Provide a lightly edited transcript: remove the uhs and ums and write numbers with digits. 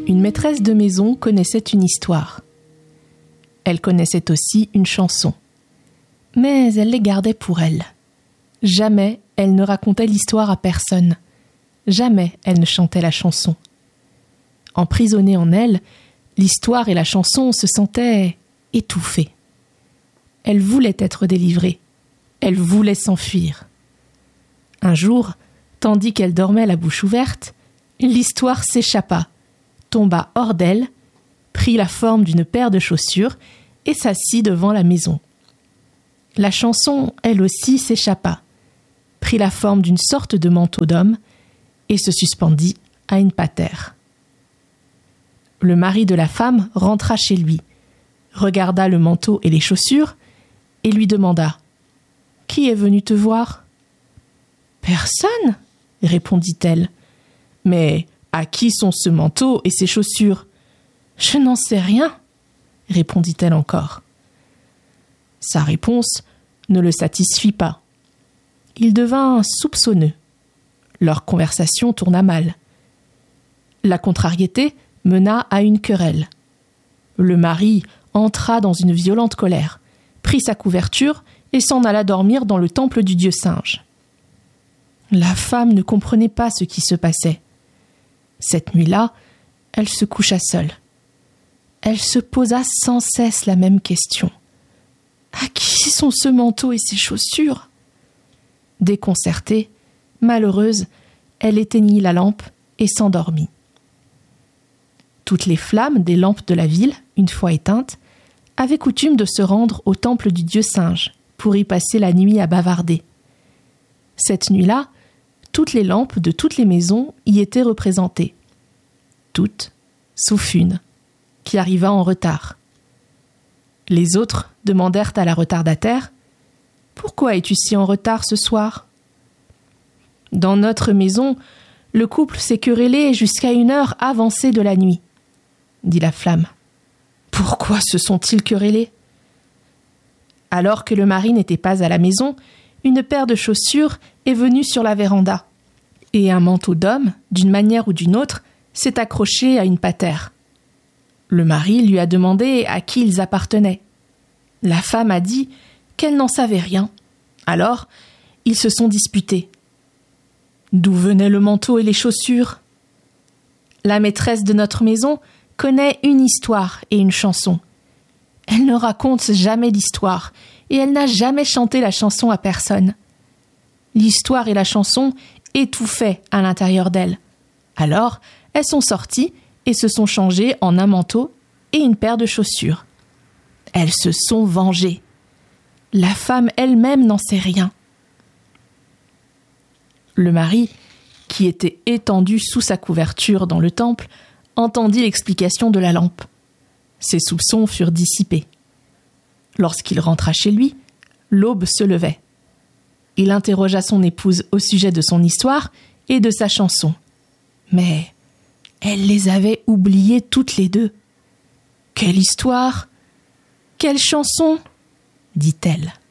Une maîtresse de maison connaissait une histoire. Elle connaissait aussi une chanson. Mais elle les gardait pour elle. Jamais elle ne racontait l'histoire à personne. Jamais elle ne chantait la chanson. Emprisonnée en elle, l'histoire et la chanson se sentaient étouffées. Elle voulait être délivrée. Elle voulait s'enfuir. Un jour, tandis qu'elle dormait la bouche ouverte, l'histoire s'échappa, tomba hors d'elle, prit la forme d'une paire de chaussures et s'assit devant la maison. La chanson, elle aussi, s'échappa, prit la forme d'une sorte de manteau d'homme et se suspendit à une patère. Le mari de la femme rentra chez lui, regarda le manteau et les chaussures et lui demanda « Qui est venu te voir ?»« Personne, » répondit-elle. « Mais à qui sont ce manteau et ces chaussures ?»« Je n'en sais rien, » répondit-elle encore. Sa réponse ne le satisfit pas. Il devint soupçonneux. Leur conversation tourna mal. La contrariété mena à une querelle. Le mari entra dans une violente colère, prit sa couverture et s'en alla dormir dans le temple du dieu singe. La femme ne comprenait pas ce qui se passait. Cette nuit-là, elle se coucha seule. Elle se posa sans cesse la même question. À qui sont ce manteau et ces chaussures ? Déconcertée, malheureuse, elle éteignit la lampe et s'endormit. Toutes les flammes des lampes de la ville, une fois éteintes, avaient coutume de se rendre au temple du dieu singe pour y passer la nuit à bavarder. Cette nuit-là, toutes les lampes de toutes les maisons y étaient représentées. Toutes, sauf une, qui arriva en retard. Les autres demandèrent à la retardataire « Pourquoi es-tu si en retard ce soir ?» « Dans notre maison, le couple s'est querellé jusqu'à une heure avancée de la nuit, » dit la flamme. « Pourquoi se sont-ils querellés ?» Alors que le mari n'était pas à la maison, une paire de chaussures est venue sur la véranda, et un manteau d'homme, d'une manière ou d'une autre, s'est accroché à une patère. Le mari lui a demandé à qui ils appartenaient. La femme a dit qu'elle n'en savait rien. Alors, ils se sont disputés. D'où venaient le manteau et les chaussures ? La maîtresse de notre maison connaît une histoire et une chanson. Elle ne raconte jamais l'histoire et elle n'a jamais chanté la chanson à personne. L'histoire et la chanson étouffaient à l'intérieur d'elle. Alors, elles sont sorties et se sont changées en un manteau et une paire de chaussures. Elles se sont vengées. La femme elle-même n'en sait rien. Le mari, qui était étendu sous sa couverture dans le temple, entendit l'explication de la lampe. Ses soupçons furent dissipés. Lorsqu'il rentra chez lui, l'aube se levait. Il interrogea son épouse au sujet de son histoire et de sa chanson. Mais elle les avait oubliées toutes les deux. « Quelle histoire ? Quelle chanson ?» dit-elle.